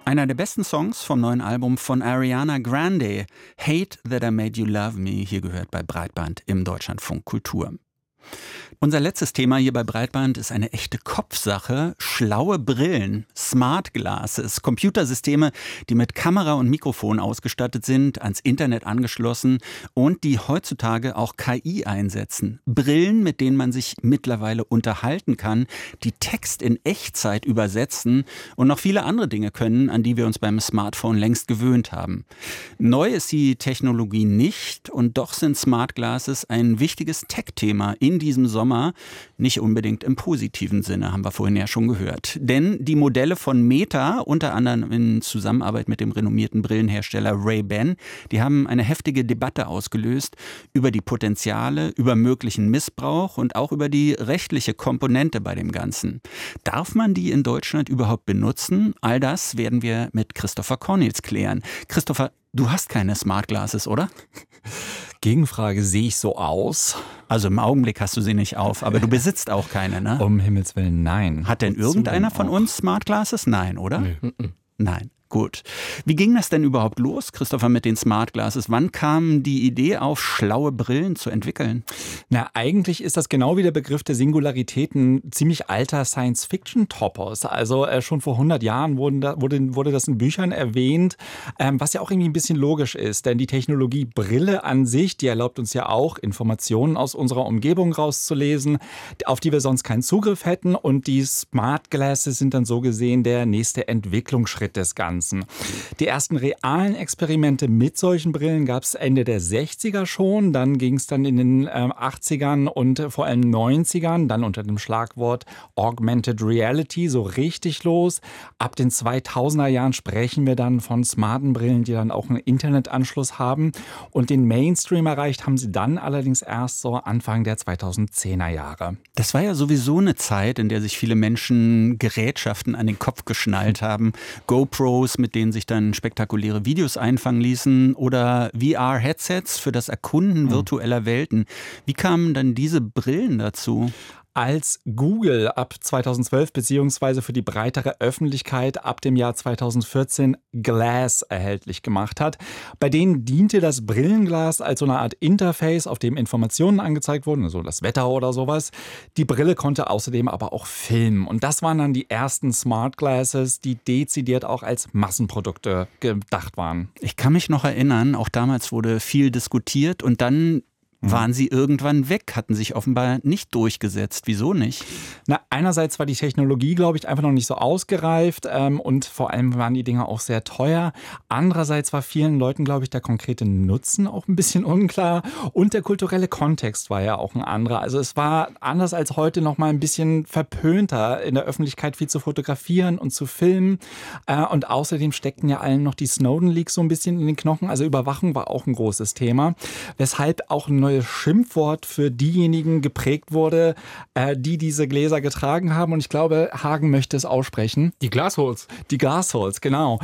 Einer der besten Songs vom neuen Album von Ariana Grande, Hate That I Made You Love Me, hier gehört bei Breitband im Deutschlandfunk Kultur. Unser letztes Thema hier bei Breitband ist eine echte Kopfsache. Schlaue Brillen, Smart Glasses, Computersysteme, die mit Kamera und Mikrofon ausgestattet sind, ans Internet angeschlossen und die heutzutage auch KI einsetzen. Brillen, mit denen man sich mittlerweile unterhalten kann, die Text in Echtzeit übersetzen und noch viele andere Dinge können, an die wir uns beim Smartphone längst gewöhnt haben. Neu ist die Technologie nicht und doch sind Smart Glasses ein wichtiges Tech-Thema in diesem Sommer. Nicht unbedingt im positiven Sinne, haben wir vorhin ja schon gehört. Denn die Modelle von Meta, unter anderem in Zusammenarbeit mit dem renommierten Brillenhersteller Ray-Ban, die haben eine heftige Debatte ausgelöst über die Potenziale, über möglichen Missbrauch und auch über die rechtliche Komponente bei dem Ganzen. Darf man die in Deutschland überhaupt benutzen? All das werden wir mit Christopher Cornels klären. Christopher, du hast keine Smart Glasses, oder? Gegenfrage, sehe ich so aus? Also im Augenblick hast du sie nicht auf, aber du besitzt auch keine, ne? Um Himmels Willen, nein. Hat denn irgendeiner von uns Smart Glasses? Nein, oder? Nee. Nein. Gut. Wie ging das denn überhaupt los, Christopher, mit den Smart Glasses? Wann kam die Idee auf, schlaue Brillen zu entwickeln? Na, eigentlich ist das genau wie der Begriff der Singularität ein ziemlich alter Science-Fiction-Topos. Also schon vor 100 Jahren wurde das in Büchern erwähnt, was ja auch irgendwie ein bisschen logisch ist. Denn die Technologie Brille an sich, die erlaubt uns ja auch, Informationen aus unserer Umgebung rauszulesen, auf die wir sonst keinen Zugriff hätten. Und die Smart Glasses sind dann so gesehen der nächste Entwicklungsschritt des Ganzen. Die ersten realen Experimente mit solchen Brillen gab es Ende der 60er schon. Dann ging es dann in den 80ern und vor allem 90ern, dann unter dem Schlagwort Augmented Reality so richtig los. Ab den 2000er Jahren sprechen wir dann von smarten Brillen, die dann auch einen Internetanschluss haben. Und den Mainstream erreicht haben sie dann allerdings erst so Anfang der 2010er Jahre. Das war ja sowieso eine Zeit, in der sich viele Menschen Gerätschaften an den Kopf geschnallt haben. GoPros, mit denen sich dann spektakuläre Videos einfangen ließen, oder VR-Headsets für das Erkunden virtueller Welten. Wie kamen dann diese Brillen dazu? Als Google ab 2012 beziehungsweise für die breitere Öffentlichkeit ab dem Jahr 2014 Glass erhältlich gemacht hat. Bei denen diente das Brillenglas als so eine Art Interface, auf dem Informationen angezeigt wurden, also das Wetter oder sowas. Die Brille konnte außerdem aber auch filmen. Und das waren dann die ersten Smart Glasses, die dezidiert auch als Massenprodukte gedacht waren. Ich kann mich noch erinnern, auch damals wurde viel diskutiert und dann waren sie irgendwann weg, hatten sich offenbar nicht durchgesetzt. Wieso nicht? Na, einerseits war die Technologie, glaube ich, einfach noch nicht so ausgereift und vor allem waren die Dinger auch sehr teuer. Andererseits war vielen Leuten, glaube ich, der konkrete Nutzen auch ein bisschen unklar und der kulturelle Kontext war ja auch ein anderer. Also es war anders als heute noch mal ein bisschen verpönter, in der Öffentlichkeit viel zu fotografieren und zu filmen. Und außerdem steckten ja allen noch die Snowden-Leaks so ein bisschen in den Knochen. Also Überwachung war auch ein großes Thema, weshalb auch ein neues Schimpfwort für diejenigen geprägt wurde, die diese Gläser getragen haben. Und ich glaube, Hagen möchte es aussprechen. Die Glassholes. Die Glassholes, genau.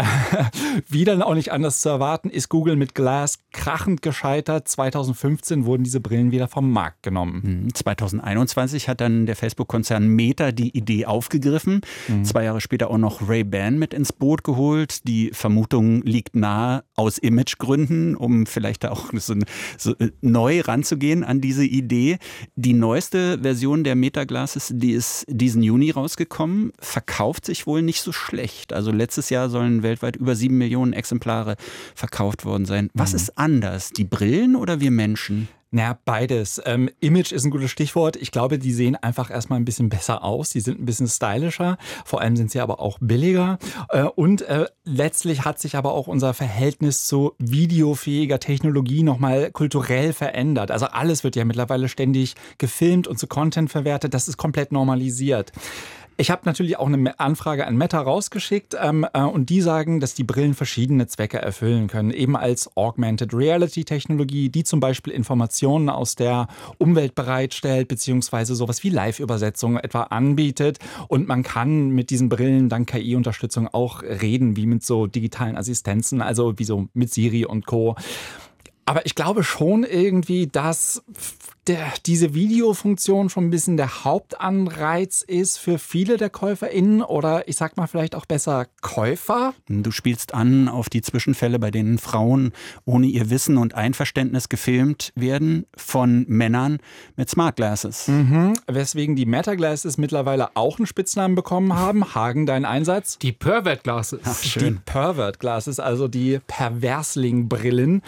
Wie dann auch nicht anders zu erwarten, ist Google mit Glass krachend gescheitert. 2015 wurden diese Brillen wieder vom Markt genommen. 2021 hat dann der Facebook-Konzern Meta die Idee aufgegriffen. 2 Jahre später auch noch Ray-Ban mit ins Boot geholt. Die Vermutung liegt nahe, aus Imagegründen, um vielleicht da auch so neu ranzugehen an diese Idee. Die neueste Version der Meta Glasses, die ist diesen Juni rausgekommen, verkauft sich wohl nicht so schlecht. Also letztes Jahr sollen weltweit über 7 Millionen Exemplare verkauft worden sein. Was ist anders, die Brillen oder wir Menschen? Naja, beides. Image ist ein gutes Stichwort. Ich glaube, die sehen einfach erstmal ein bisschen besser aus. Die sind ein bisschen stylischer. Vor allem sind sie aber auch billiger. Und letztlich hat sich aber auch unser Verhältnis zu videofähiger Technologie nochmal kulturell verändert. Also alles wird ja mittlerweile ständig gefilmt und zu Content verwertet. Das ist komplett normalisiert. Ich habe natürlich auch eine Anfrage an Meta rausgeschickt und die sagen, dass die Brillen verschiedene Zwecke erfüllen können. Eben als Augmented Reality Technologie, die zum Beispiel Informationen aus der Umwelt bereitstellt, beziehungsweise sowas wie Live-Übersetzung etwa anbietet. Und man kann mit diesen Brillen dank KI-Unterstützung auch reden, wie mit so digitalen Assistenzen, also wie so mit Siri und Co. Aber ich glaube schon irgendwie, dass diese Videofunktion schon ein bisschen der Hauptanreiz ist für viele der KäuferInnen oder ich sag mal vielleicht auch besser Käufer? Du spielst an auf die Zwischenfälle, bei denen Frauen ohne ihr Wissen und Einverständnis gefilmt werden von Männern mit Smart Glasses. Weswegen die Meta Glasses mittlerweile auch einen Spitznamen bekommen haben. Hagen, dein Einsatz? Die Pervert Glasses. Ach, schön. Die Pervert Glasses, also die Perversling-Brillen.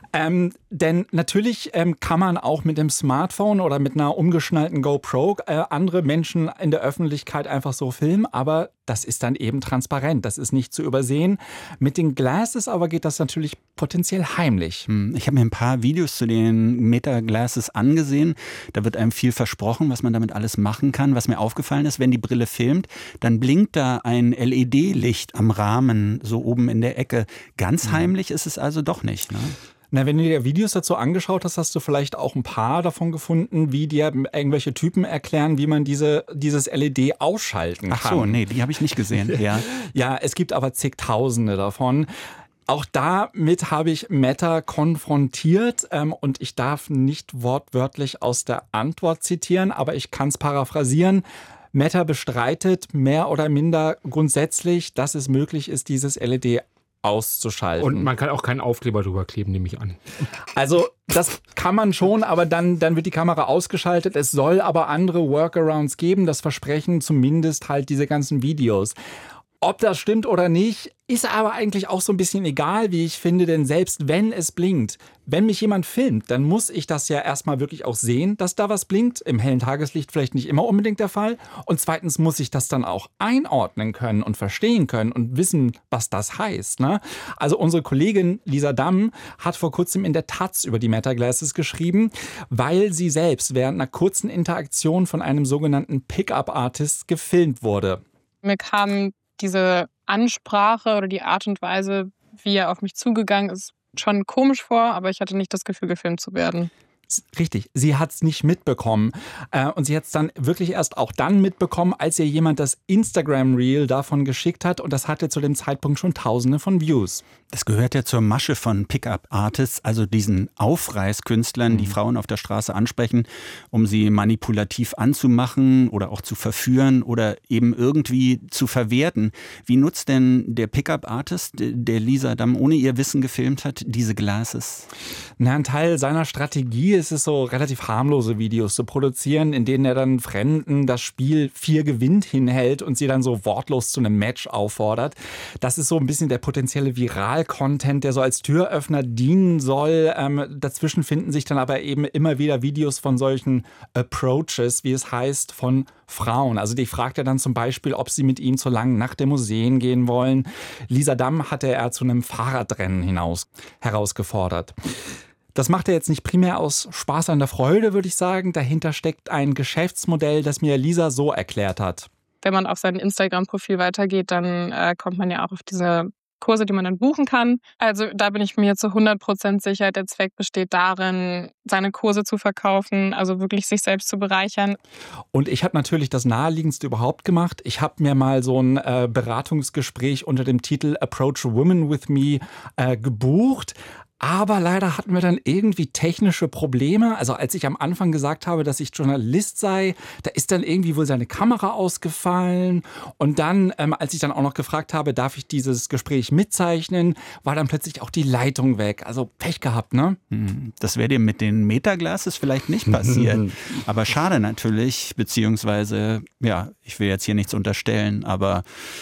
Denn natürlich kann man auch mit dem Smartphone oder mit einer umgeschnallten GoPro andere Menschen in der Öffentlichkeit einfach so filmen, aber das ist dann eben transparent, das ist nicht zu übersehen. Mit den Glasses aber geht das natürlich potenziell heimlich. Ich habe mir ein paar Videos zu den Meta Glasses angesehen. Da wird einem viel versprochen, was man damit alles machen kann. Was mir aufgefallen ist, wenn die Brille filmt, dann blinkt da ein LED-Licht am Rahmen, so oben in der Ecke. Ganz heimlich ist es also doch nicht, ne? Na, wenn du dir Videos dazu angeschaut hast, hast du vielleicht auch ein paar davon gefunden, wie dir irgendwelche Typen erklären, wie man dieses LED ausschalten kann. Ach so, nee, die habe ich nicht gesehen. Ja. Ja, es gibt aber zigtausende davon. Auch damit habe ich Meta konfrontiert und ich darf nicht wortwörtlich aus der Antwort zitieren, aber ich kann es paraphrasieren. Meta bestreitet mehr oder minder grundsätzlich, dass es möglich ist, dieses LED auszuschalten. Und man kann auch keinen Aufkleber drüber kleben, nehme ich an. Also das kann man schon, aber dann wird die Kamera ausgeschaltet. Es soll aber andere Workarounds geben. Das versprechen zumindest halt diese ganzen Videos. Ob das stimmt oder nicht, ist aber eigentlich auch so ein bisschen egal, wie ich finde, denn selbst wenn es blinkt, wenn mich jemand filmt, dann muss ich das ja erstmal wirklich auch sehen, dass da was blinkt. Im hellen Tageslicht vielleicht nicht immer unbedingt der Fall. Und zweitens muss ich das dann auch einordnen können und verstehen können und wissen, was das heißt, ne? Also unsere Kollegin Lisa Damm hat vor kurzem in der Taz über die Meta Glasses geschrieben, weil sie selbst während einer kurzen Interaktion von einem sogenannten Pickup-Artist gefilmt wurde. Mir kam diese Ansprache oder die Art und Weise, wie er auf mich zugegangen ist, schon komisch vor, aber ich hatte nicht das Gefühl, gefilmt zu werden. Richtig, sie hat es nicht mitbekommen. Und sie hat es dann wirklich erst auch dann mitbekommen, als ihr jemand das Instagram-Reel davon geschickt hat. Und das hatte zu dem Zeitpunkt schon Tausende von Views. Das gehört ja zur Masche von Pickup-Artists, also diesen Aufreißkünstlern, die Frauen auf der Straße ansprechen, um sie manipulativ anzumachen oder auch zu verführen oder eben irgendwie zu verwerten. Wie nutzt denn der Pickup-Artist, der Lisa Damm ohne ihr Wissen gefilmt hat, diese Glasses? Na, ein Teil seiner Strategie ist es, so relativ harmlose Videos zu produzieren, in denen er dann Fremden das Spiel 4 gewinnt hinhält und sie dann so wortlos zu einem Match auffordert. Das ist so ein bisschen der potenzielle Viral-Content, der so als Türöffner dienen soll. Dazwischen finden sich dann aber eben immer wieder Videos von solchen Approaches, wie es heißt, von Frauen. Also die fragt er dann zum Beispiel, ob sie mit ihm zur langen Nacht der Museen gehen wollen. Lisa Damm hatte er zu einem Fahrradrennen herausgefordert. Das macht er jetzt nicht primär aus Spaß an der Freude, würde ich sagen. Dahinter steckt ein Geschäftsmodell, das mir Lisa so erklärt hat. Wenn man auf sein Instagram-Profil weitergeht, dann kommt man ja auch auf diese Kurse, die man dann buchen kann. Also da bin ich mir zu 100% sicher, der Zweck besteht darin, seine Kurse zu verkaufen, also wirklich sich selbst zu bereichern. Und ich habe natürlich das Naheliegendste überhaupt gemacht. Ich habe mir mal so ein Beratungsgespräch unter dem Titel Approach Women with Me gebucht. Aber leider hatten wir dann irgendwie technische Probleme. Also als ich am Anfang gesagt habe, dass ich Journalist sei, da ist dann irgendwie wohl seine Kamera ausgefallen. Und dann, als ich dann auch noch gefragt habe, darf ich dieses Gespräch mitzeichnen, war dann plötzlich auch die Leitung weg. Also Pech gehabt, ne? Das wäre dir mit den Meta Glasses vielleicht nicht passiert. Aber schade natürlich, beziehungsweise, ja, ich will jetzt hier nichts unterstellen, aber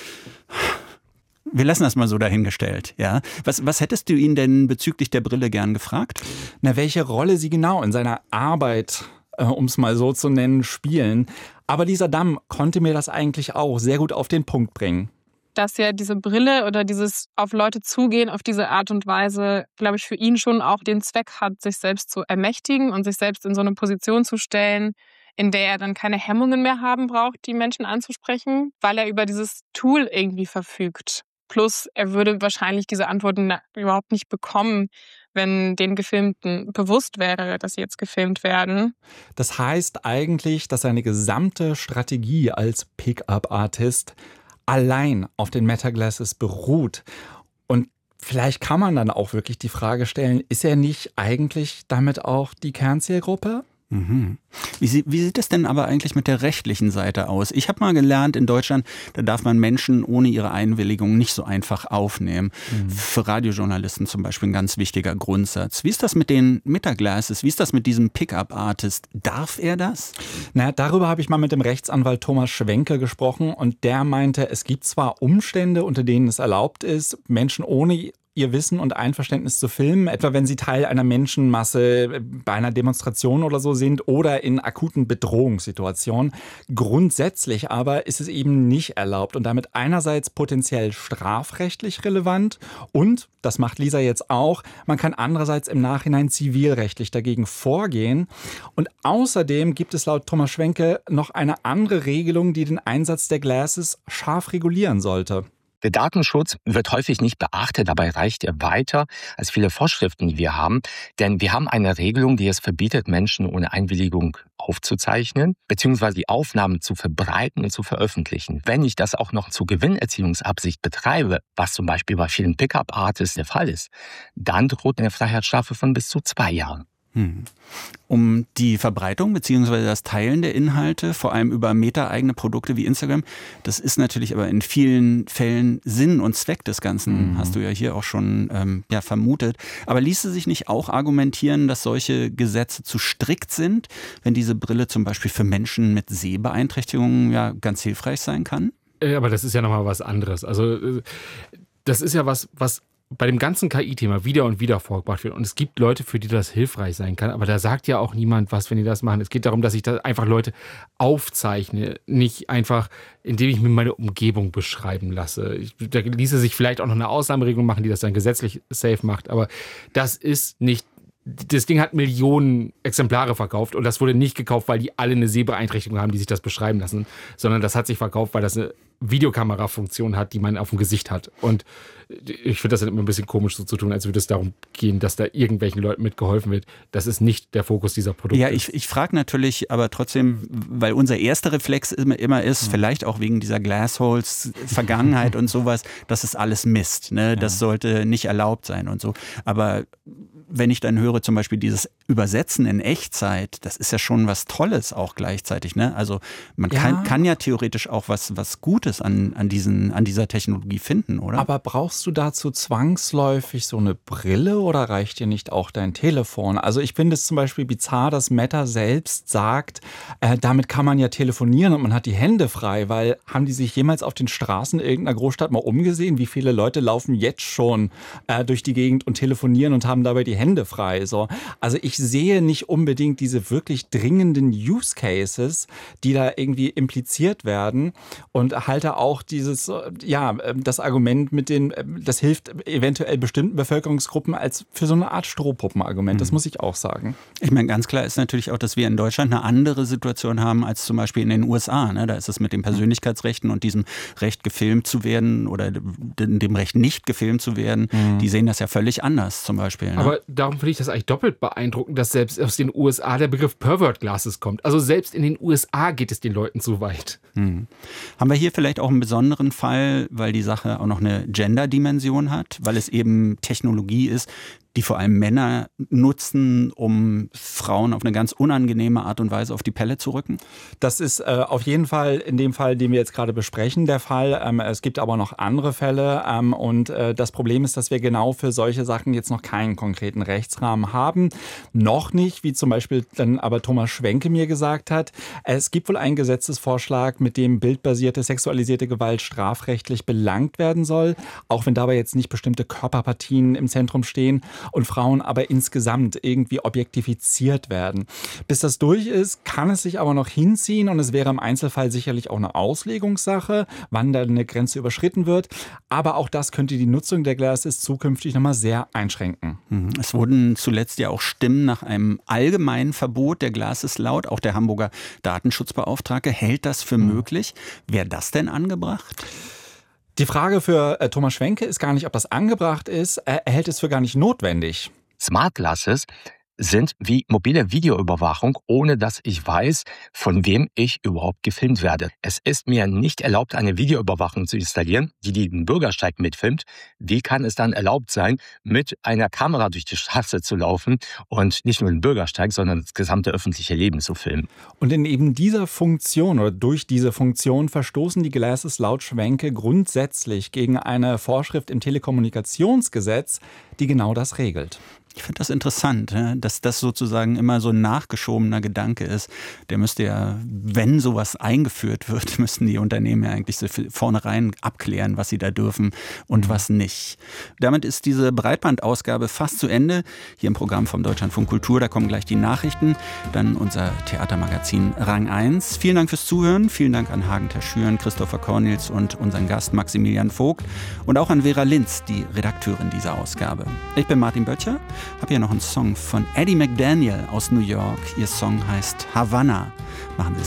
wir lassen das mal so dahingestellt, ja. Was hättest du ihn denn bezüglich der Brille gern gefragt? Na, welche Rolle sie genau in seiner Arbeit, um es mal so zu nennen, spielen. Aber Lisa Damm konnte mir das eigentlich auch sehr gut auf den Punkt bringen. Dass ja diese Brille oder dieses auf Leute zugehen auf diese Art und Weise, glaube ich, für ihn schon auch den Zweck hat, sich selbst zu ermächtigen und sich selbst in so eine Position zu stellen, in der er dann keine Hemmungen mehr haben braucht, die Menschen anzusprechen, weil er über dieses Tool irgendwie verfügt. Plus, er würde wahrscheinlich diese Antworten überhaupt nicht bekommen, wenn den Gefilmten bewusst wäre, dass sie jetzt gefilmt werden. Das heißt eigentlich, dass seine gesamte Strategie als Pickup-Artist allein auf den Meta Glasses beruht. Und vielleicht kann man dann auch wirklich die Frage stellen, ist er nicht eigentlich damit auch die Kernzielgruppe? Mhm. Wie sieht es denn aber eigentlich mit der rechtlichen Seite aus? Ich habe mal gelernt, in Deutschland, da darf man Menschen ohne ihre Einwilligung nicht so einfach aufnehmen. Für Radiojournalisten zum Beispiel ein ganz wichtiger Grundsatz. Wie ist das mit den Meta-Glasses? Wie ist das mit diesem Pickup-Artist? Darf er das? Naja, darüber habe ich mal mit dem Rechtsanwalt Thomas Schwenke gesprochen und der meinte, es gibt zwar Umstände, unter denen es erlaubt ist, Menschen ohne ihr Wissen und Einverständnis zu filmen, etwa wenn sie Teil einer Menschenmasse bei einer Demonstration oder so sind oder in akuten Bedrohungssituationen. Grundsätzlich aber ist es eben nicht erlaubt und damit einerseits potenziell strafrechtlich relevant und, das macht Lisa jetzt auch, man kann andererseits im Nachhinein zivilrechtlich dagegen vorgehen. Und außerdem gibt es laut Thomas Schwenke noch eine andere Regelung, die den Einsatz der Glasses scharf regulieren sollte. Der Datenschutz wird häufig nicht beachtet, dabei reicht er weiter als viele Vorschriften, die wir haben. Denn wir haben eine Regelung, die es verbietet, Menschen ohne Einwilligung aufzuzeichnen, beziehungsweise die Aufnahmen zu verbreiten und zu veröffentlichen. Wenn ich das auch noch zur Gewinnerzielungsabsicht betreibe, was zum Beispiel bei vielen Pickup-Artists der Fall ist, dann droht eine Freiheitsstrafe von bis zu 2 Jahren. Um die Verbreitung bzw. das Teilen der Inhalte, vor allem über meta-eigene Produkte wie Instagram, das ist natürlich aber in vielen Fällen Sinn und Zweck des Ganzen, hast du ja hier auch schon vermutet. Aber ließe sich nicht auch argumentieren, dass solche Gesetze zu strikt sind, wenn diese Brille zum Beispiel für Menschen mit Sehbeeinträchtigungen ja ganz hilfreich sein kann? Aber das ist ja nochmal was anderes. Also das ist ja was bei dem ganzen KI-Thema wieder und wieder vorgebracht wird. Und es gibt Leute, für die das hilfreich sein kann. Aber da sagt ja auch niemand was, wenn die das machen. Es geht darum, dass ich da einfach Leute aufzeichne. Nicht einfach, indem ich mir meine Umgebung beschreiben lasse. Da ließe sich vielleicht auch noch eine Ausnahmeregelung machen, die das dann gesetzlich safe macht. Aber das ist nicht. Das Ding hat Millionen Exemplare verkauft und das wurde nicht gekauft, weil die alle eine Sehbeeinträchtigung haben, die sich das beschreiben lassen, sondern das hat sich verkauft, weil das eine Videokamerafunktion hat, die man auf dem Gesicht hat. Und ich finde das dann immer ein bisschen komisch so zu tun, als würde es darum gehen, dass da irgendwelchen Leuten mitgeholfen wird. Das ist nicht der Fokus dieser Produkte. Ja, ich frage natürlich, aber trotzdem, weil unser erster Reflex immer ist, vielleicht auch wegen dieser Glassholes, Vergangenheit und sowas, das ist alles Mist. Ne? Das sollte nicht erlaubt sein und so. Aber wenn ich dann höre, zum Beispiel dieses Übersetzen in Echtzeit, das ist ja schon was Tolles auch gleichzeitig. Ne? Also man kann ja theoretisch auch was Gutes an dieser Technologie finden, oder? Aber brauchst du dazu zwangsläufig so eine Brille oder reicht dir nicht auch dein Telefon? Also ich finde es zum Beispiel bizarr, dass Meta selbst sagt, damit kann man ja telefonieren und man hat die Hände frei, weil haben die sich jemals auf den Straßen irgendeiner Großstadt mal umgesehen? Wie viele Leute laufen jetzt schon durch die Gegend und telefonieren und haben dabei die Hände frei? So. Also ich sehe nicht unbedingt diese wirklich dringenden Use Cases, die da irgendwie impliziert werden und halte auch dieses, das Argument mit das hilft eventuell bestimmten Bevölkerungsgruppen als für so eine Art Strohpuppenargument. Das muss ich auch sagen. Ich meine, ganz klar ist natürlich auch, dass wir in Deutschland eine andere Situation haben als zum Beispiel in den USA. Ne? Da ist es mit den Persönlichkeitsrechten und diesem Recht gefilmt zu werden oder dem Recht nicht gefilmt zu werden. Die sehen das ja völlig anders zum Beispiel. Ne? Aber darum finde ich das eigentlich doppelt beeindruckend, dass selbst aus den USA der Begriff Pervert Glasses kommt. Also selbst in den USA geht es den Leuten zu weit. Haben wir hier vielleicht auch einen besonderen Fall, weil die Sache auch noch eine Gender-Dimension hat, weil es eben Technologie ist, die vor allem Männer nutzen, um Frauen auf eine ganz unangenehme Art und Weise auf die Pelle zu rücken? Das ist auf jeden Fall in dem Fall, den wir jetzt gerade besprechen, der Fall. Es gibt aber noch andere Fälle und das Problem ist, dass wir genau für solche Sachen jetzt noch keinen konkreten Rechtsrahmen haben. Noch nicht, wie zum Beispiel dann aber Thomas Schwenke mir gesagt hat. Es gibt wohl einen Gesetzesvorschlag, mit dem bildbasierte sexualisierte Gewalt strafrechtlich belangt werden soll, auch wenn dabei jetzt nicht bestimmte Körperpartien im Zentrum stehen und Frauen aber insgesamt irgendwie objektifiziert werden. Bis das durch ist, kann es sich aber noch hinziehen und es wäre im Einzelfall sicherlich auch eine Auslegungssache, wann da eine Grenze überschritten wird. Aber auch das könnte die Nutzung der Glasses zukünftig nochmal sehr einschränken. Es wurden zuletzt ja auch Stimmen nach einem allgemeinen Verbot der Glasses laut. Auch der Hamburger Datenschutzbeauftragte hält das für möglich. Wäre das denn angebracht? Die Frage für Thomas Schwenke ist gar nicht, ob das angebracht ist. Er hält es für gar nicht notwendig. Smart Glasses sind wie mobile Videoüberwachung, ohne dass ich weiß, von wem ich überhaupt gefilmt werde. Es ist mir nicht erlaubt, eine Videoüberwachung zu installieren, die den Bürgersteig mitfilmt. Wie kann es dann erlaubt sein, mit einer Kamera durch die Straße zu laufen und nicht nur den Bürgersteig, sondern das gesamte öffentliche Leben zu filmen? Und in eben dieser Funktion oder durch diese Funktion verstoßen die Glasses laut Schwenke grundsätzlich gegen eine Vorschrift im Telekommunikationsgesetz, die genau das regelt. Ich finde das interessant, dass das sozusagen immer so ein nachgeschobener Gedanke ist. Der müsste ja, wenn sowas eingeführt wird, müssten die Unternehmen ja eigentlich so vornherein abklären, was sie da dürfen und was nicht. Damit ist diese Breitbandausgabe fast zu Ende. Hier im Programm vom Deutschlandfunk Kultur, da kommen gleich die Nachrichten, dann unser Theatermagazin Rang 1. Vielen Dank fürs Zuhören, vielen Dank an Hagen Terschüren, Christopher Cornels und unseren Gast Maximilian Vogt und auch an Vera Linz, die Redakteurin dieser Ausgabe. Ich bin Martin Böttcher. Habe hier noch einen Song von Eddie McDaniel aus New York. Ihr Song heißt Havana. Machen Sie